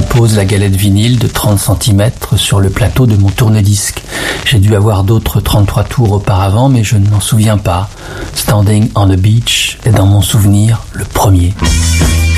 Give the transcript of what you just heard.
pose la galette vinyle de 30 cm sur le plateau de mon tourne-disque. J'ai dû avoir d'autres 33 tours auparavant, mais je ne m'en souviens pas. Standing on the Beach est dans mon souvenir le premier.